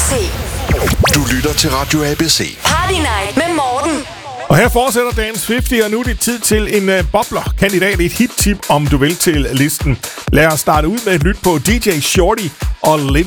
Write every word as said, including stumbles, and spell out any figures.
C. Du lytter til Radio A B C. Party Night med Morten. Og her fortsætter dagens halvtreds, og nu er det tid til en uh, bobler-kandidat. Et hit-tip, om du vil, til listen. Lad os starte ud med et nyt på D J Shorty og Live